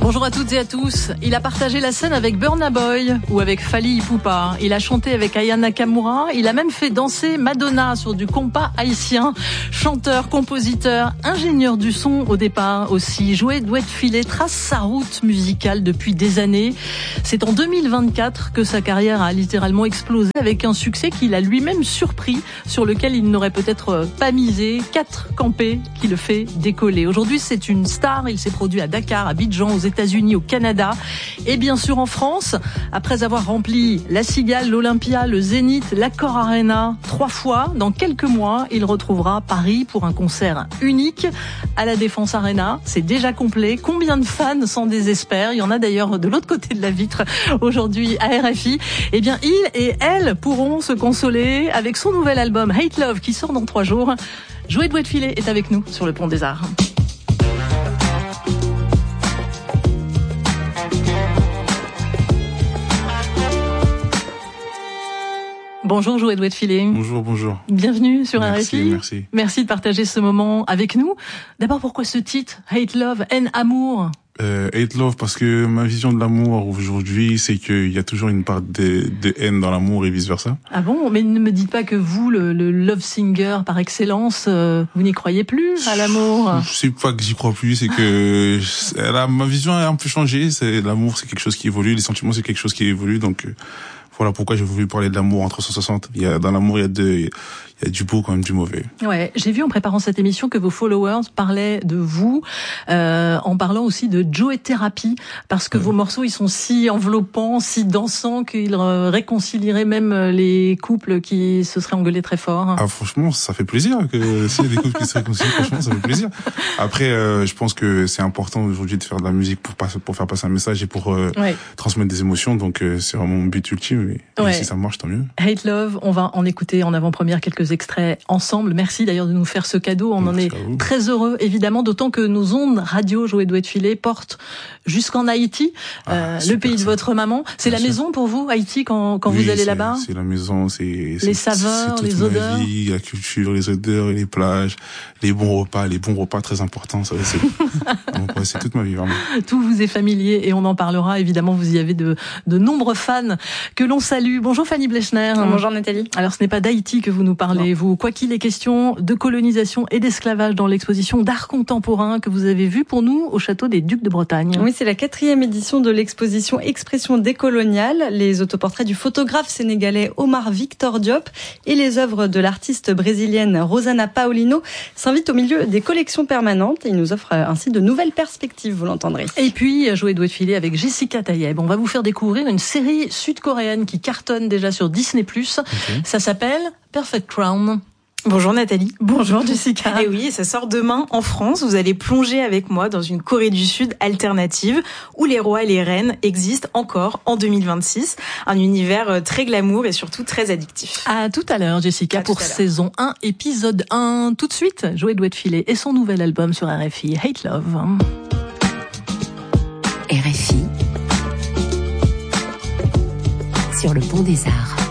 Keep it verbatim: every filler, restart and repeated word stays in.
Bonjour à toutes et à tous. Il a partagé la scène avec Burna Boy ou avec Fally Ipupa. Il a chanté avec Aya Nakamura. Il a même fait danser Madonna sur du compas haïtien. Chanteur, compositeur, ingénieur du son au départ aussi. Joey Douet-Filet trace sa route musicale depuis des années. C'est en deux mille vingt-quatre que sa carrière a littéralement explosé avec un succès qu'il a lui-même surpris, sur lequel il n'aurait peut-être pas misé. Quatre campés qui le fait décoller. Aujourd'hui, c'est une star. Il s'est produit à Dakar, à Abidjan, aux États-Unis, au Canada et bien sûr en France. Après avoir rempli la Cigale, l'Olympia, le Zénith, l'Accor Arena trois fois, dans quelques mois, il retrouvera Paris pour un concert unique à la Défense Arena. C'est déjà complet. Combien de fans s'en désespèrent? Il y en a d'ailleurs de l'autre côté de la vitre aujourd'hui à R F I. Eh bien, il et elle pourront se consoler avec son nouvel album Hate Love qui sort dans trois jours. Joey Douet-Filet est avec nous sur le Pont des Arts. Bonjour Joey Douet-Filet. Bonjour, bonjour. Bienvenue sur merci, R F I. Merci. Merci de partager ce moment avec nous. D'abord, pourquoi ce titre, Hate Love, haine, amour? Euh, hate Love parce que ma vision de l'amour aujourd'hui, c'est qu'il y a toujours une part de, de haine dans l'amour et vice versa. Ah bon? Mais ne me dites pas que vous, le, le love singer par excellence, euh, vous n'y croyez plus à l'amour? C'est pas que j'y crois plus, c'est que là, ma vision a un peu changé. C'est l'amour, c'est quelque chose qui évolue, les sentiments, c'est quelque chose qui évolue, donc. Euh, Voilà pourquoi j'ai voulu parler de l'amour en trois cent soixante. Il y a, dans l'amour, il y a de, il y a du beau quand même du mauvais. Ouais, j'ai vu en préparant cette émission que vos followers parlaient de vous, euh, en parlant aussi de Joey Therapy, parce que ouais. Vos morceaux, ils sont si enveloppants, si dansants qu'ils réconcilieraient même les couples qui se seraient engueulés très fort. Ah, franchement, ça fait plaisir que s'il y a des couples qui se réconcilient, franchement, ça fait plaisir. Après, euh, je pense que c'est important aujourd'hui de faire de la musique pour passer, pour faire passer un message et pour euh, ouais. transmettre des émotions. Donc, euh, c'est vraiment mon but ultime. Et ouais. si ça marche, tant mieux. Hate Love, on va en écouter en avant-première quelques extraits ensemble. Merci d'ailleurs de nous faire ce cadeau. On Merci en est très heureux, évidemment, d'autant que nos ondes radio Joey Douet-Filet portent jusqu'en Haïti, ah, euh, le pays de votre maman. C'est Bien la sûr. Maison pour vous, Haïti, quand, quand oui, vous allez là-bas? C'est la maison, c'est... Les saveurs, c'est toute les ma odeurs vie, la culture, les odeurs, les plages, les bons repas, les bons repas très importants. Ça, c'est... Donc, ouais, c'est toute ma vie, vraiment. Tout vous est familier et on en parlera. Évidemment, vous y avez de, de nombreux fans que l'on salue. Bonjour Fanny Blechner. Bonjour Nathalie. Alors ce n'est pas d'Haïti que vous nous parlez, non. Vous. Quoi qu'il est question de colonisation et d'esclavage dans l'exposition d'art contemporain que vous avez vue pour nous au château des Ducs de Bretagne. Oui, c'est la quatrième édition de l'exposition Expression décoloniale. Les autoportraits du photographe sénégalais Omar Victor Diop et les œuvres de l'artiste brésilienne Rosana Paulino s'invitent au milieu des collections permanentes. Ils nous offrent ainsi de nouvelles perspectives, vous l'entendrez. Et puis, Joey Douet-Filet avec Jessica Tayeb. On va vous faire découvrir une série sud-coréenne qui cartonne déjà sur Disney plus. Okay. Ça s'appelle Perfect Crown. Bonjour Nathalie. Bonjour Jessica. Et oui, ça sort demain en France. Vous allez plonger avec moi dans une Corée du Sud alternative où les rois et les reines existent encore en deux mille vingt-six. Un univers très glamour et surtout très addictif. À tout à l'heure Jessica à pour saison un, épisode un. Tout de suite, Joey Douet-Filet et son nouvel album sur R F I, Hate Love. R F I sur le Pont des Arts.